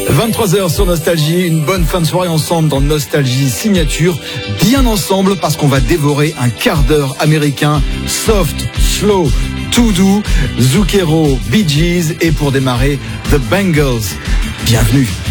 23h sur Nostalgie, une bonne fin de soirée ensemble dans Nostalgie Signature, bien ensemble parce qu'on va dévorer un quart d'heure américain, soft, slow, tout doux, Zucchero, Bee Gees et pour démarrer, The Bangles. Bienvenue.